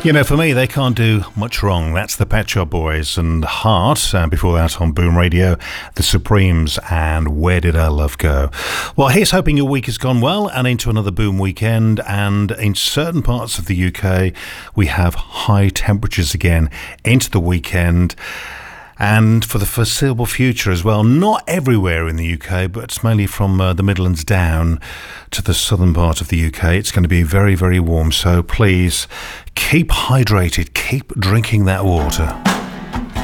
You know, for me, they can't do much wrong. That's the Pet Shop Boys and Heart. And before that on Boom Radio, the Supremes and Where Did Our Love Go? Well, here's hoping your week has gone well and into another Boom weekend. And in certain parts of the UK, we have high temperatures again into the weekend. And for the foreseeable future as well, not everywhere in the UK, but it's mainly from the Midlands down to the southern part of the UK. It's going to be very, very warm. So please keep hydrated, keep drinking that water.